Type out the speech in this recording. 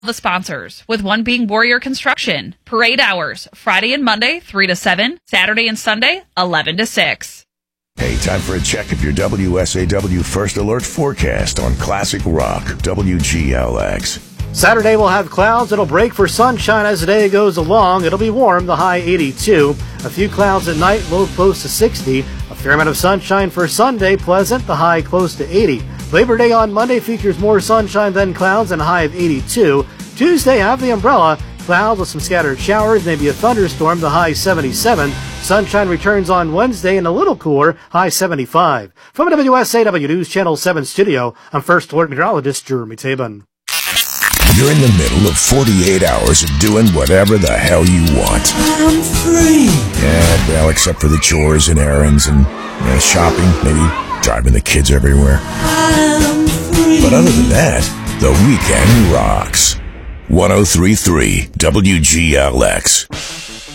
The sponsors, with one being Warrior Construction. Parade hours, Friday and Monday, 3 to 7, Saturday and Sunday, 11 to 6. Hey, time for a check of your WSAW First Alert forecast on Classic Rock, WGLX. Saturday we'll have clouds. It'll break for sunshine as the day goes along. It'll be warm, the high 82. A few clouds at night, low close to 60. A fair amount of sunshine for Sunday, pleasant, the high close to 80. Labor Day on Monday features more sunshine than clouds and a high of 82. Tuesday, have the umbrella. Clouds with some scattered showers, maybe a thunderstorm, the high 77. Sunshine returns on Wednesday and a little cooler, high 75. From the WSAW News Channel 7 studio, I'm First Alert Meteorologist Jeremy Tabin. You're in the middle of 48 hours of doing whatever the hell you want. I'm free. Yeah, well, except for the chores and errands and shopping, maybe driving the kids everywhere. I'm free. But other than that, the weekend rocks. 103.3 WGLX.